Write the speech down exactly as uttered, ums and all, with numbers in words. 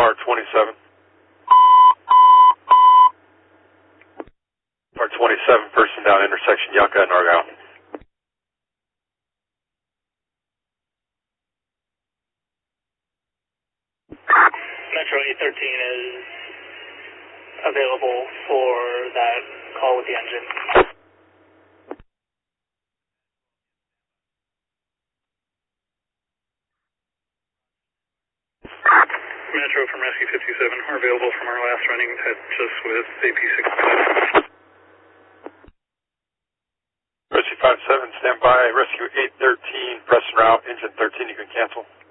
R twenty-seven. R twenty-seven, person down intersection Yucca and Argyle. Metro eight thirteen is available for that call with the engine. Metro from Rescue fifty-seven are available from our last running test just with A P sixty-five. Rescue five seven, stand by. Rescue eight thirteen, press and route, engine thirteen, you can cancel.